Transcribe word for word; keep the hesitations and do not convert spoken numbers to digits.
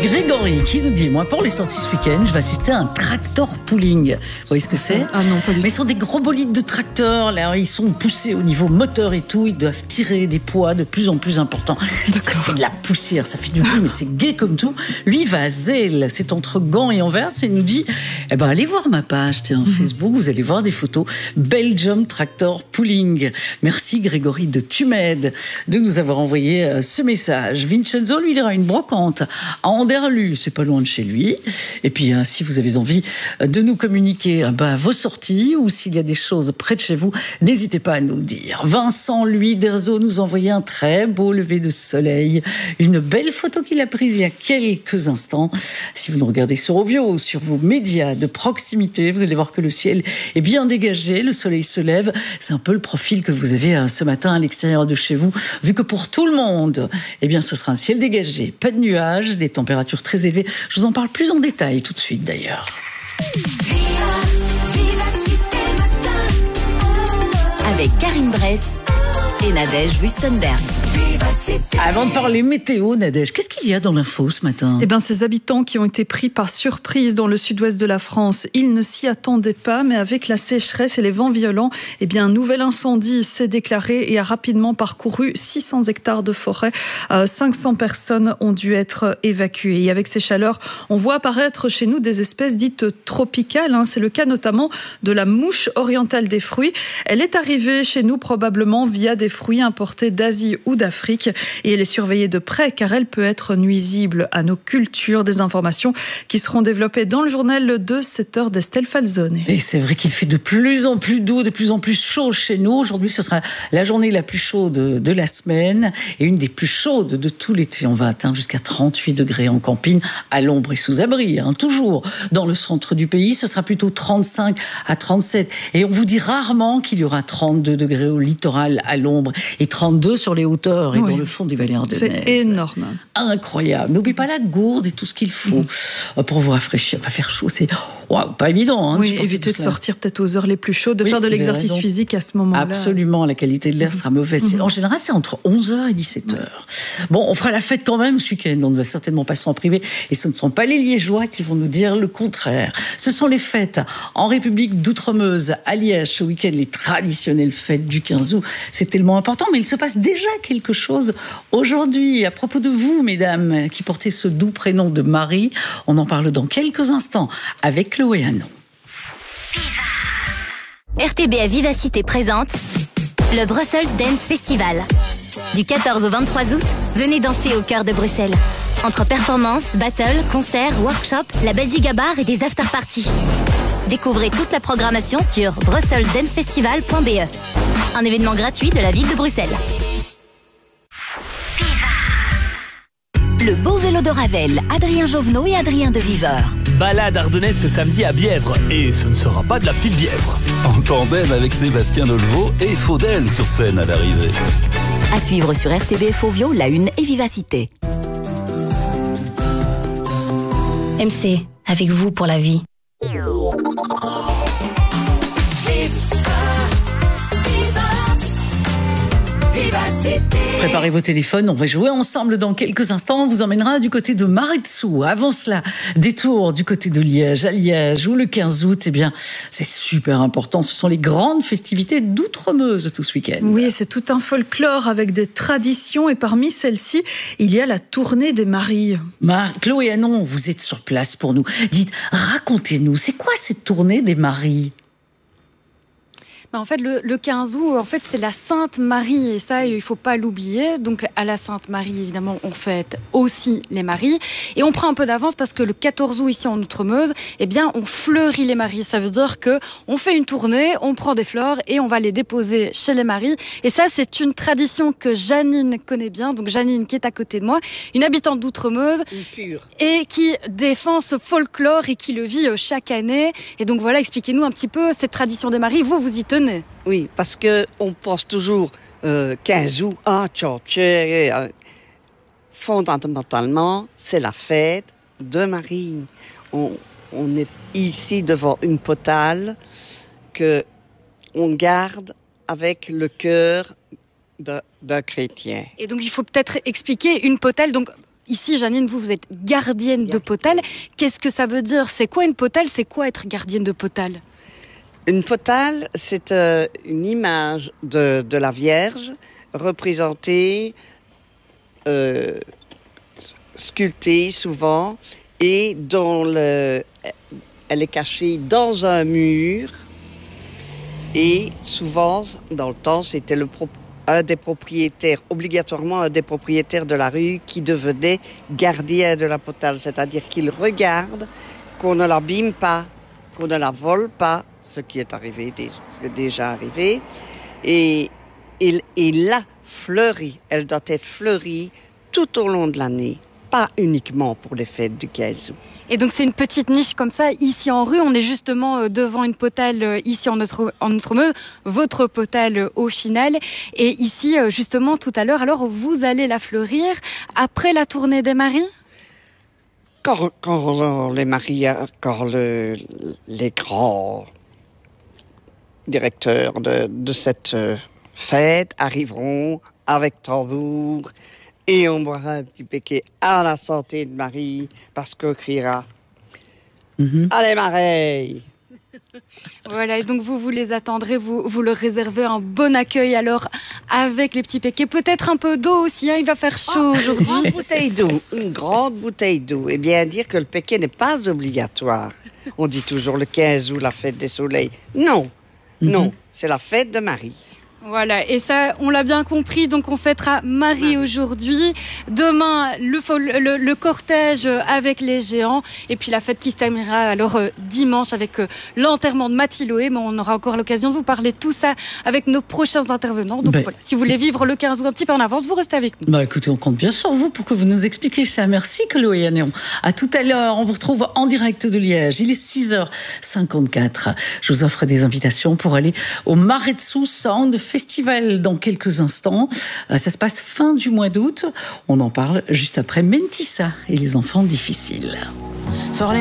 Grégory qui nous dit, moi pour les sorties ce week-end, je vais assister à un tractor pooling. Vous voyez ce que c'est? Ah non, pas du tout. Mais ce sont des gros bolides de tracteurs, là, ils sont poussés au niveau moteur et tout, ils doivent tirer des poids de plus en plus importants. Ça fait de la poussière, ça fait du bruit, mais c'est gai comme tout. Lui, il va à Zelle, c'est entre Gand et Anvers, et il nous dit, eh ben, allez voir ma page, tiens, mm-hmm. Facebook, vous allez voir des photos. Belgium Tractor Pooling. Merci Grégory de Tumed de nous avoir envoyé ce message. Vincenzo, lui, il ira à une brocante à Anderlu, c'est pas loin de chez lui. Et puis, hein, si vous avez envie de nous communiquer ben, vos sorties ou s'il y a des choses près de chez vous, n'hésitez pas à nous le dire. Vincent, lui, d'Erzo, nous envoyait un très beau lever de soleil. Une belle photo qu'il a prise il y a quelques instants. Si vous nous regardez sur Ovio ou sur vos médias de proximité, vous allez voir que le ciel est bien dégagé, le soleil se lève. C'est un peu le profil que vous avez ce matin à l'extérieur de chez vous. Vu que pour tout le monde, eh bien, ce sera un ciel dégagé, pas de nuages, des températures très élevées. Je vous en parle plus en détail tout de suite d'ailleurs. Avec Karine Bress et Nadège Wustenberg. Avant de parler météo, Nadège, qu'est-ce qu'il y a dans l'info ce matin? Eh bien, ces habitants qui ont été pris par surprise dans le sud-ouest de la France, ils ne s'y attendaient pas, mais avec la sécheresse et les vents violents, eh bien, un nouvel incendie s'est déclaré et a rapidement parcouru six cents hectares de forêt. Euh, cinq cents personnes ont dû être évacuées. Et avec ces chaleurs, on voit apparaître chez nous des espèces dites tropicales. Hein. C'est le cas notamment de la mouche orientale des fruits. Elle est arrivée chez nous probablement via des fruits importés d'Asie ou d'Afrique. Et elle est surveillée de près car elle peut être nuisible à nos cultures. Des informations qui seront développées dans le journal de sept heures d'Estelle Falzone. Et c'est vrai qu'il fait de plus en plus doux, de plus en plus chaud chez nous. Aujourd'hui, ce sera la journée la plus chaude de la semaine et une des plus chaudes de tout l'été. On va atteindre jusqu'à trente-huit degrés en camping, à l'ombre et sous abri. Hein. Toujours dans le centre du pays, ce sera plutôt trente-cinq à trente-sept. Et on vous dit rarement qu'il y aura trente-deux degrés au littoral, à l'ombre, et trente-deux sur les hauteurs et oui. Dans le fond des vallées ardennaises. C'est énorme. Incroyable. N'oubliez pas la gourde et tout ce qu'il faut mmh. pour vous rafraîchir. Pas faire chaud, c'est wow, pas évident. Hein, oui, éviter de sortir peut-être aux heures les plus chaudes, de oui, faire de l'exercice physique à ce moment-là. Absolument, la qualité de l'air mmh. sera mauvaise. Mmh. En général, c'est entre onze heures et dix-sept heures. Mmh. Bon, on fera la fête quand même ce week-end. On ne va certainement pas s'en priver. Et ce ne sont pas les Liégeois qui vont nous dire le contraire. Ce sont les fêtes en République d'Outremeuse, à Liège, ce week-end, les traditionnelles fêtes du quinze août. C'est tellement important, mais il se passe déjà quelque chose aujourd'hui. À propos de vous, mesdames, qui portez ce doux prénom de Marie, on en parle dans quelques instants avec Chloé Hanon. R T B A Vivacité présente le Brussels Dance Festival. Du quatorze au vingt-trois août, venez danser au cœur de Bruxelles. Entre performances, battles, concerts, workshops, la Belgique à bar et des after-parties. Découvrez toute la programmation sur brussels dance festival point b e. Un événement gratuit de la ville de Bruxelles. Le beau vélo de Ravel, Adrien Jovenot et Adrien de Viveur. Balade ardennaise ce samedi à Bièvre. Et ce ne sera pas de la petite Bièvre. En tandem avec Sébastien Dolvo et Faudel sur scène à l'arrivée. À suivre sur R T B F Ovio, La Une et Vivacité. M C, avec vous pour la vie. Préparez vos téléphones, on va jouer ensemble dans quelques instants. On vous emmènera du côté de Maretsou. Avant cela, détour du côté de Liège, à Liège, où le quinze août, eh bien, c'est super important. Ce sont les grandes festivités d'Outremeuse tout ce week-end. Oui, c'est tout un folklore avec des traditions. Et parmi celles-ci, il y a la tournée des maries. Mar- Chloé Hanon, vous êtes sur place pour nous. Dites, racontez-nous, c'est quoi cette tournée des maries ? En fait, le, le quinze août, en fait, c'est la Sainte Marie et ça, il faut pas l'oublier. Donc, à la Sainte Marie, évidemment, on fête aussi les maries et on prend un peu d'avance parce que le quatorze août ici en Outremeuse, eh bien, on fleurit les maries. Ça veut dire que on fait une tournée, on prend des fleurs et on va les déposer chez les maries. Et ça, c'est une tradition que Janine connaît bien. Donc, Janine qui est à côté de moi, une habitante d'Outremeuse et qui défend ce folklore et qui le vit chaque année. Et donc, voilà, expliquez-nous un petit peu cette tradition des maries. Vous, vous y tenez. Oui, parce qu'on pense toujours euh, quinze août, ah, tchao, tchao. Fondamentalement, c'est la fête de Marie. On, on est ici devant une potale que on garde avec le cœur d'un chrétien. Et donc, il faut peut-être expliquer une potelle. Donc, ici, Janine, vous, vous êtes gardienne de potale. Qu'est-ce que ça veut dire? C'est quoi une potale? C'est quoi être gardienne de potale? Une potale, c'est euh, une image de, de la Vierge représentée, euh, sculptée souvent, et dont le, elle est cachée dans un mur. Et souvent, dans le temps, c'était le pro, un des propriétaires, obligatoirement un des propriétaires de la rue qui devenait gardien de la potale, c'est-à-dire qu'il regarde qu'on ne l'abîme pas, qu'on ne la vole pas, ce qui est arrivé, déjà arrivé, et, et, et la fleurie, elle doit être fleurie tout au long de l'année, pas uniquement pour les fêtes du quinze août. Et donc c'est une petite niche comme ça, ici en rue, on est justement devant une potale ici en Outremeuse, votre potale au final, et ici justement tout à l'heure, alors vous allez la fleurir après la tournée des maris? Quand, quand les maris, quand le, les grands directeurs de, de cette fête arriveront avec tambour et on boira un petit péquet à la santé de Marie parce qu'on criera mm-hmm. Allez Marie! Voilà, et donc vous, vous les attendrez, vous, vous leur réservez un bon accueil alors avec les petits péquets, peut-être un peu d'eau aussi, hein, il va faire chaud oh, aujourd'hui. Une grande bouteille d'eau, une grande bouteille d'eau, et bien dire que le péquet n'est pas obligatoire. On dit toujours le quinze août, la fête des soleils. Non, mm-hmm. non, c'est la fête de Marie. Voilà, et ça, on l'a bien compris, donc on fêtera Marie aujourd'hui. Demain, le, le, le cortège avec les géants, et puis la fête qui se terminera alors euh, dimanche avec euh, l'enterrement de Mathiloé. Mais on aura encore l'occasion de vous parler de tout ça avec nos prochains intervenants. Donc ben, voilà, si vous voulez vivre le quinze août un petit peu en avance, vous restez avec nous. Bah écoutez, on compte bien sur vous pour que vous nous expliquiez ça. Merci Chloé Anéon. À tout à l'heure, on vous retrouve en direct de Liège. Il est six heures cinquante-quatre. Je vous offre des invitations pour aller au Maretsu Sound Festival dans quelques instants. Ça se passe fin du mois d'août. On en parle juste après Mentissa et les enfants difficiles. Sur les